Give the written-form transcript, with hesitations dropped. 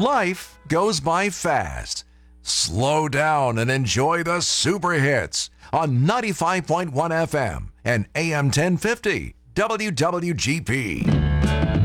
Life goes by fast. Slow down and enjoy the super hits on 95.1 FM and AM 1050 WWGP.